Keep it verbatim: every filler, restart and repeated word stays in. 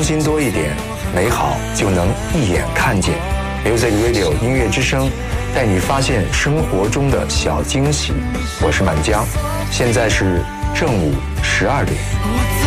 良心多一点，美好就能一眼看见。Music Radio 音乐之声，带你发现生活中的小惊喜。我是满江，现在是正午十二点。